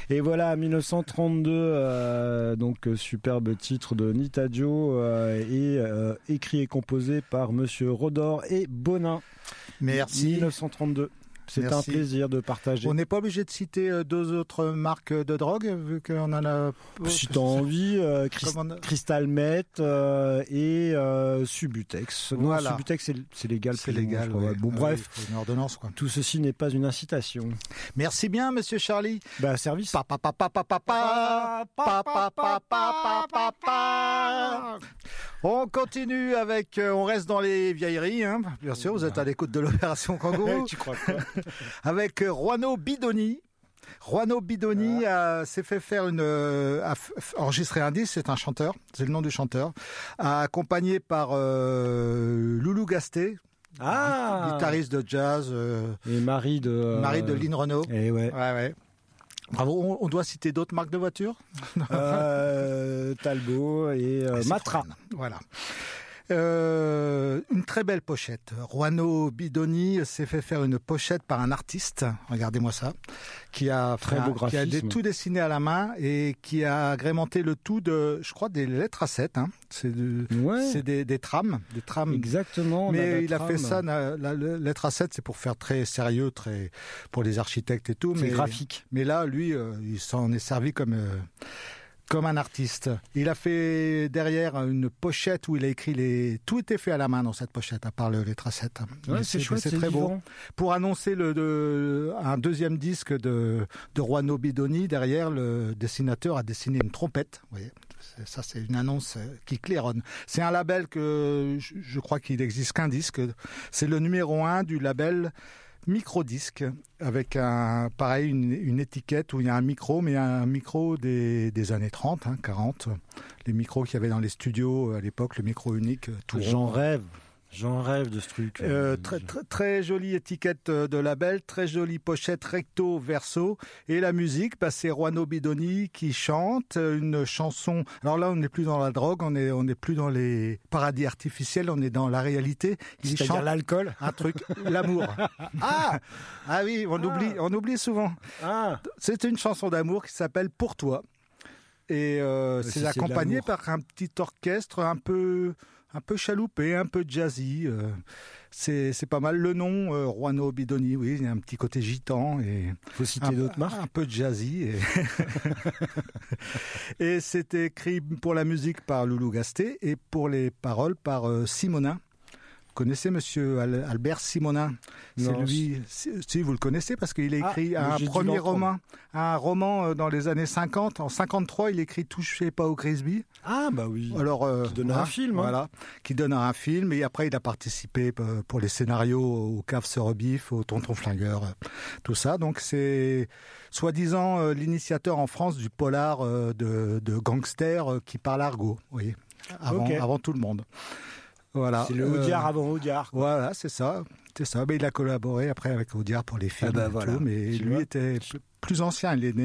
Et voilà, 1932, donc superbe titre de Nita Joe, écrit et composé par Monsieur Rodor et Bonin. Merci. 1932. C'est un plaisir de partager. On n'est pas obligé de citer deux autres marques de drogue, vu qu'on en a... Si t'as envie, Crystal Meth et Subutex. Non, voilà. Subutex, c'est légal. C'est légal. Ouais. Bon, bref. Il faut une ordonnance, quoi. Tout ceci n'est pas une incitation. Merci bien, Monsieur Charlie. Service. On continue avec... on reste dans les vieilleries, hein. Bien sûr, vous êtes à l'écoute de l'opération Kangourou. Tu crois quoi? Avec Juano Bidoni. Juano Bidoni s'est fait faire enregistrer un disque, c'est un chanteur, c'est le nom du chanteur, accompagné par Loulou Gasté, guitariste de jazz. Et mari de Lynn Renault. Et ouais. Bravo, on doit citer d'autres marques de voitures. Talbot et Matra. Voilà. Une très belle pochette. Juano Bidoni s'est fait faire une pochette par un artiste, regardez-moi ça, qui a tout dessiné à la main et qui a agrémenté le tout de, je crois, des lettres A7. Hein. C'est des trames. Exactement. Mais il a fait ça, la lettre A7, c'est pour faire très sérieux, très pour les architectes et tout. C'est graphique. Mais là, lui, il s'en est servi comme un artiste. Il a fait derrière une pochette où il a écrit tout était fait à la main dans cette pochette, à part les tracettes. Ouais, c'est chouette, c'est très vivant. beau. Pour annoncer un deuxième disque de Juano Bidoni, derrière, le dessinateur a dessiné une trompette. Vous voyez, ça, c'est une annonce qui claironne. C'est un label que je crois qu'il n'existe qu'un disque. C'est le numéro 1 du label Microdisque, avec une étiquette où il y a un micro, mais un micro des années 30, 40. Les micros qu'il y avait dans les studios à l'époque, le micro unique. J'en rêve de ce truc. Très jolie étiquette de label, très jolie pochette recto verso. Et la musique, c'est Juano Bidoni qui chante une chanson. Alors là, on n'est plus dans la drogue, on n'est plus dans les paradis artificiels, on est dans la réalité. C'est-à-dire l'alcool, un truc, l'amour. Ah oui, on oublie souvent. C'est une chanson d'amour qui s'appelle Pour toi. Et c'est accompagné par un petit orchestre un peu chaloupé, un peu jazzy. C'est pas mal. Le nom, Juano Bidoni, oui, il y a un petit côté gitan. Il faut citer d'autres marques. Un peu jazzy. Et c'est écrit pour la musique par Loulou Gasté et pour les paroles par Simonin. Vous connaissez Monsieur Albert Simonin? C'est lui. Si vous le connaissez parce qu'il a écrit un roman dans les années 50. En 53, il écrit Touchez pas au Grisby. Ah bah oui. Alors qui donne un film. Voilà, qui donne un film. Et après, il a participé pour les scénarios au Cave se rebiffe, au Tonton Flingueur, tout ça. Donc c'est soi-disant l'initiateur en France du polar de gangsters qui parle argot. Vous voyez, avant tout le monde. Voilà. C'est le Audiard avant Audiard. Voilà, c'est ça. Mais il a collaboré après avec Audiard pour les films et tout. Mais lui était plus ancien. Il est né